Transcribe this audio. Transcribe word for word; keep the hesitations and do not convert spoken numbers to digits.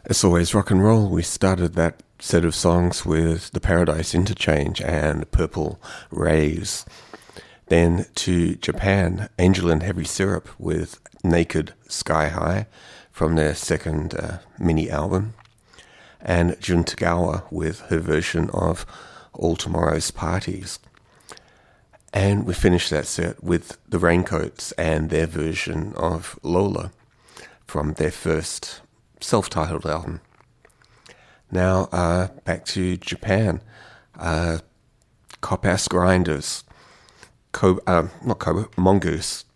It's always rock and roll. We started that set of songs with the Paradise Interchange and Purple Rays. Then to Japan, Angel and Heavy Syrup with Naked Sky High from their second uh, mini album. And Jun Tagawa with her version of All Tomorrow's Parties. And we finished that set with the Raincoats and their version of Lola from their first self-titled album. Now, uh, back to Japan. Uh, Cop Ass Grinders. Co- uh, not Koba, Mongoose.